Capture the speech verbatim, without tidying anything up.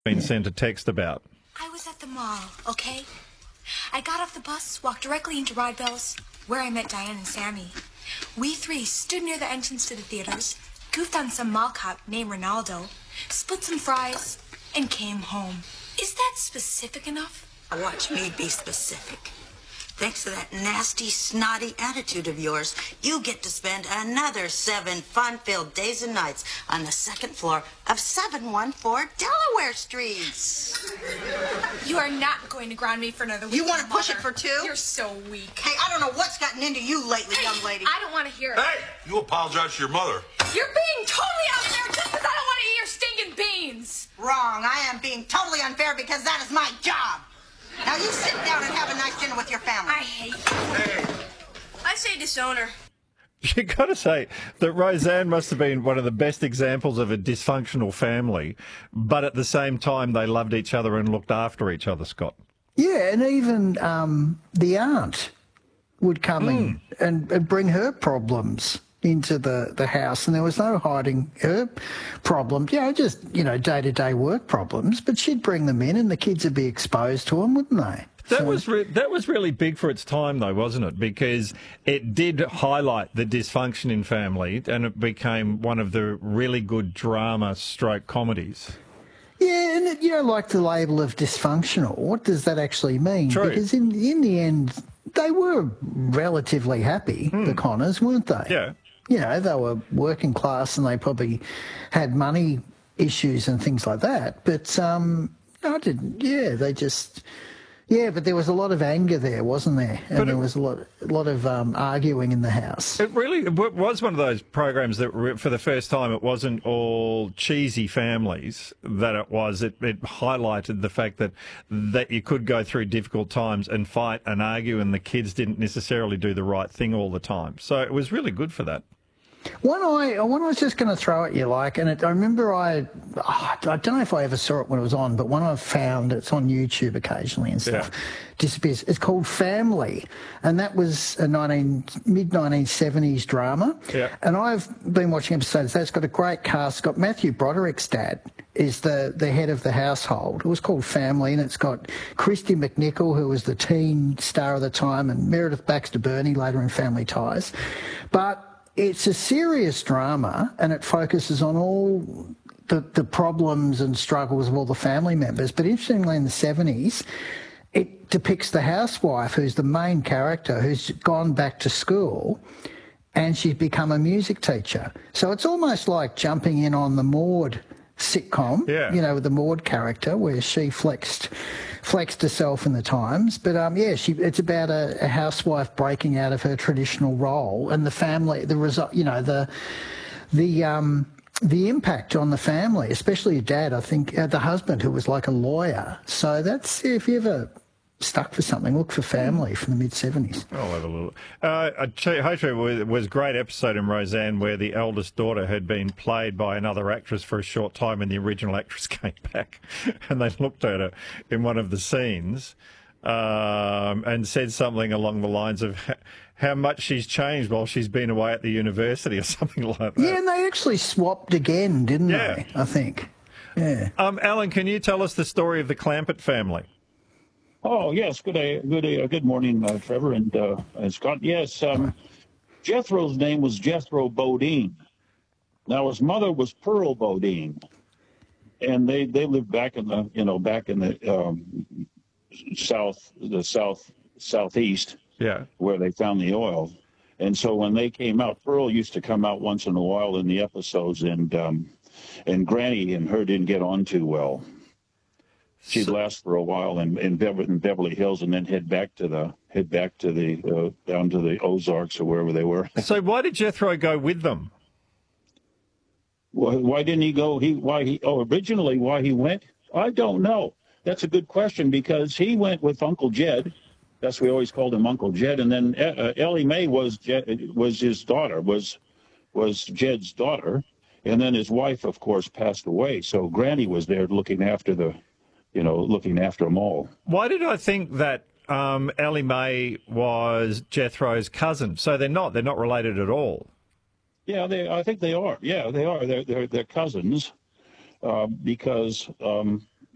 been sent a text about. I was at the mall, okay? I got off the bus, walked directly into Ride Bell's, where I met Diane and Sammy. We three stood near the entrance to the theaters, goofed on some mall cop named Ronaldo, split some fries, and came home. Is that specific enough? Watch me be specific. Thanks to that nasty, snotty attitude of yours, you get to spend another seven fun-filled days and nights on the second floor of seven one four Delaware Street. You are not going to ground me for another week. You want to push Mother. it for two? You're so weak. Hey, I don't know what's gotten into you lately, Hey, young lady. I don't want to hear it. Hey, you apologize to your mother. You're being totally unfair just because I don't want to eat your stinking beans. Wrong. I am being totally unfair because that is my job. Now you sit down and have a nice dinner with your family. I hate you. Hey. I say dishonor. You got to say that Roseanne must have been one of the best examples of a dysfunctional family, but at the same time they loved each other and looked after each other, Scott. Yeah, and even um, the aunt would come mm. in and, and bring her problems into the, the house, and there was no hiding her problems, you know, just, you know, day-to-day work problems, but she'd bring them in and the kids would be exposed to them, wouldn't they? That so, was re- that was really big for its time, though, wasn't it? Because it did highlight the dysfunction in family, and it became one of the really good drama stroke comedies. Yeah, and, it, you know, like the label of dysfunctional, what does that actually mean? True. Because in, in the end, they were relatively happy, mm. the Connors, weren't they? Yeah. You know, they were working class and they probably had money issues and things like that. But um, I didn't, yeah, they just, yeah, but there was a lot of anger there, wasn't there? And but there it, was a lot, a lot of um, arguing in the house. It really it was one of those programs that, for the first time, it wasn't all cheesy families that it was. It, it highlighted the fact that that you could go through difficult times and fight and argue, and the kids didn't necessarily do the right thing all the time. So it was really good for that. One I, one I was just going to throw at you, like, and it, I remember I, oh, I don't know if I ever saw it when it was on, but one I've found, it's on YouTube occasionally and stuff, yeah. disappears. It's called Family, and that was a nineteen, mid nineteen seventies drama. Yeah. And I've been watching episodes. That's got a great cast. It's got Matthew Broderick's dad is the, the head of the household. It was called Family, and it's got Christy McNichol, who was the teen star of the time, and Meredith Baxter Burney later in Family Ties. But it's a serious drama, and it focuses on all the, the problems and struggles of all the family members. But interestingly, in the seventies, it depicts the housewife, who's the main character, who's gone back to school, and she's become a music teacher. So it's almost like jumping in on the Maude sitcom, yeah. you know, with the Maude character, where she flexed flexed herself in the times. But, um, yeah, she, it's about a, a housewife breaking out of her traditional role and the family, the result, you know, the the um, the impact on the family, especially her dad, I think, uh, the husband, who was like a lawyer. So that's, if you ever stuck for something, look for Family from the mid-seventies. I'll have a little. Uh, I tell you, Hotra was, was a great episode in Roseanne where the eldest daughter had been played by another actress for a short time, and the original actress came back and they looked at her in one of the scenes um, and said something along the lines of how much she's changed while she's been away at the university or something like that. Yeah, and they actually swapped again, didn't yeah. they, I think? Yeah. Um, Alan, can you tell us the story of the Clampett family? Oh, yes. Good day, good day, good morning, uh, Trevor and, uh, and Scott. Yes, um, Jethro's name was Jethro Bodine. Now, his mother was Pearl Bodine, and they, they lived back in the, you know, back in the um, south, the south, southeast, yeah, where they found the oil. And so when they came out, Pearl used to come out once in a while in the episodes, and um, and Granny and her didn't get on too well. She'd so, last for a while in, in, Beverly, in Beverly Hills, and then head back to the head back to the uh, down to the Ozarks or wherever they were. So why did Jethro go with them? Why, why didn't he go? He why he oh originally why he went? I don't know. That's a good question, because he went with Uncle Jed. That's we always called him Uncle Jed, and then uh, Ellie Mae was Jed, was his daughter was was Jed's daughter, and then his wife, of course, passed away. So Granny was there looking after the. you know, looking after them all. Why did I think that um, Ellie Mae was Jethro's cousin? So they're not. They're not related at all. Yeah, they. I think they are. Yeah, they are. They're they're, they're cousins uh, because um,